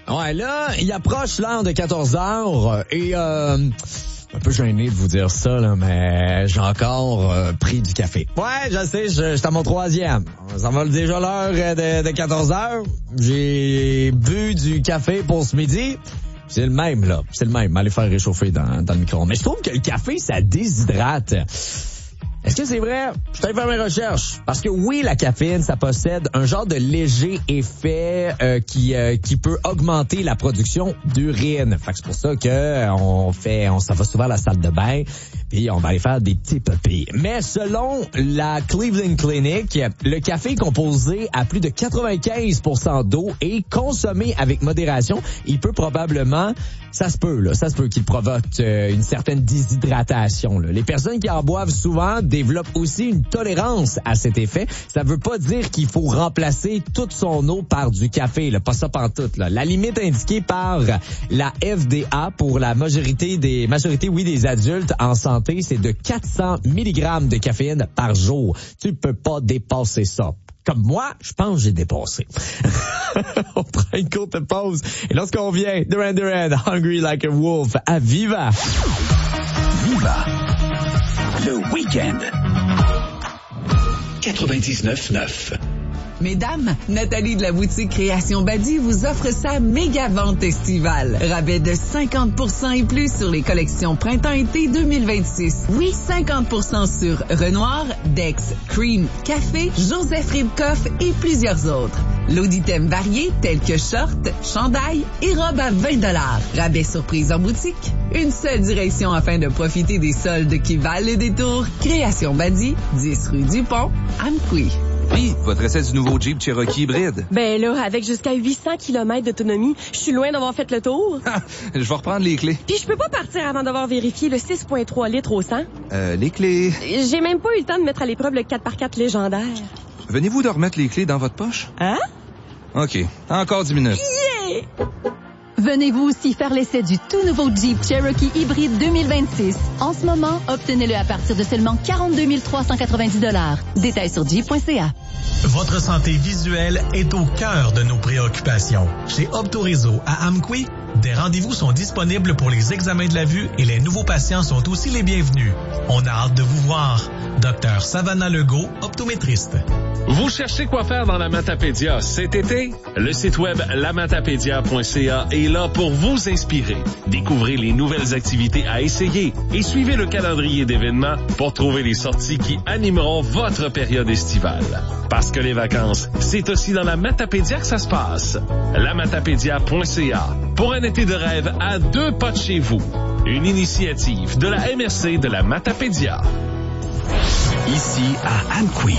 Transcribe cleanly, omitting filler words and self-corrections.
Ouais, là, il approche l'heure de 14h et un peu gêné de vous dire ça, là, mais j'ai encore pris du café. Ouais, je sais, j'étais à mon 3e. Ça va déjà l'heure de 14h. J'ai bu du café pour ce midi. C'est le même, là. C'est le même. Aller faire réchauffer dans le micro-ondes. Mais je trouve que le café, ça déshydrate. Est-ce que c'est vrai? Je suis allé faire mes recherches. Parce que oui, la caféine, ça possède un genre de léger effet qui peut augmenter la production d'urine. Fait que c'est pour ça que on s'en va souvent à la salle de bain, puis on va aller faire des petits pupilles. Mais selon la Cleveland Clinic, le café est composé à plus de 95% d'eau et consommé avec modération, il peut probablement, ça se peut qu'il provoque une certaine déshydratation, là. Les personnes qui en boivent souvent développe aussi une tolérance à cet effet. Ça veut pas dire qu'il faut remplacer toute son eau par du café, là, pas ça pantoute, là. La limite indiquée par la FDA pour la majorité des adultes en santé, c'est de 400 mg de caféine par jour. Tu peux pas dépasser ça. Comme moi, je pense que j'ai dépassé. On prend une courte pause. Et lorsqu'on vient, Duran Duran, Hungry Like a Wolf, à Viva. Viva. Le week-end. 99.9. Mesdames, Nathalie de la boutique Création Badi vous offre sa méga vente estivale. Rabais de 50% et plus sur les collections Printemps-été 2026. Oui, 50% sur Renoir, Dex, Cream, Café, Joseph Ribkoff et plusieurs autres. Lot d'items variés tels que shorts, chandails et robes à 20 $. Rabais surprise en boutique. Une seule direction afin de profiter des soldes qui valent le détour. Création Badi, 10 rue du Pont, Amqui. Puis, votre essai du nouveau Jeep Cherokee hybride. Ben là, avec jusqu'à 800 km d'autonomie, je suis loin d'avoir fait le tour. Je vais reprendre les clés. Puis je peux pas partir avant d'avoir vérifié le 6.3 litres au 100. Les clés. J'ai même pas eu le temps de mettre à l'épreuve le 4x4 légendaire. Venez-vous de remettre les clés dans votre poche? Hein? OK. Encore 10 minutes. Yeah! Venez-vous aussi faire l'essai du tout nouveau Jeep Cherokee hybride 2026. En ce moment, obtenez-le à partir de seulement 42 390 $. Détails sur jeep.ca. Votre santé visuelle est au cœur de nos préoccupations. Chez Optoréseau à Amqui, des rendez-vous sont disponibles pour les examens de la vue et les nouveaux patients sont aussi les bienvenus. On a hâte de vous voir. Dr Savannah Legault, optométriste. Vous cherchez quoi faire dans la Matapédia cet été? Le site web lamatapédia.ca est là pour vous inspirer. Découvrez les nouvelles activités à essayer et suivez le calendrier d'événements pour trouver les sorties qui animeront votre période estivale. Parce que les vacances, c'est aussi dans la Matapédia que ça se passe. lamatapédia.ca pour un été de rêve à 2 pas de chez vous. Une initiative de la MRC de la Matapédia. Ici à Amqui.